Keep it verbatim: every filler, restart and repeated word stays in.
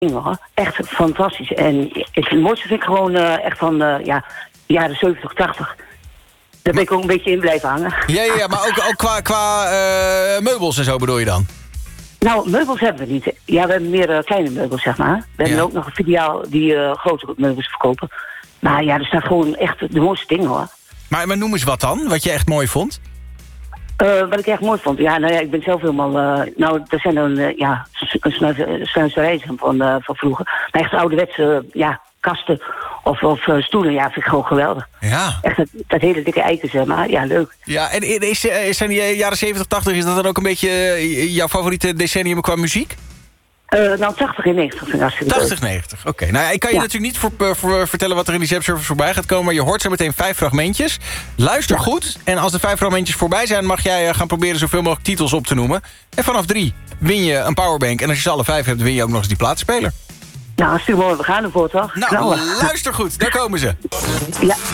hoor. Echt fantastisch. En het mooiste vind ik gewoon uh, echt van uh, ja, de jaren zeventig, tachtig. Daar ben ik ook een beetje in blijven hangen. Ja, ja, ja, maar ook, ook qua, qua uh, meubels en zo bedoel je dan? Nou, meubels hebben we niet. Ja, we hebben meer uh, kleine meubels, zeg maar. We ja. hebben ook nog een filiaal die uh, grote meubels verkopen. Maar ja, er staat gewoon echt de mooiste dingen, hoor. Maar, maar noem eens wat dan, wat je echt mooi vond. Uh, wat ik echt mooi vond? Ja, nou ja, ik ben zelf helemaal... Uh, nou, dat zijn dan, uh, ja, snuisterijen van, uh, van vroeger. Maar echt ouderwetse, uh, ja, kasten of, of uh, stoelen, ja, vind ik gewoon geweldig. Ja. Echt dat, dat hele dikke eiken, zeg maar. Ja, leuk. Ja, en is, is, zijn die jaren zeventig, tachtig, is dat dan ook een beetje uh, jouw favoriete decennium qua muziek? Uh, nou, tachtig en negentig vind ik hartstikke leuk. tachtig, negentig, oké. Okay. Nou ja, ik kan je ja. natuurlijk niet voor, voor, vertellen wat er in die Zap-service voorbij gaat komen... maar je hoort zo meteen vijf fragmentjes. Luister ja. goed. En als de vijf fragmentjes voorbij zijn... mag jij gaan proberen zoveel mogelijk titels op te noemen. En vanaf drie win je een powerbank. En als je ze alle vijf hebt, win je ook nog eens die plaatspeler. Nou, stuur mooi. We gaan ervoor, toch? Nou, Knallen. Luister goed. Daar komen ze. Ja.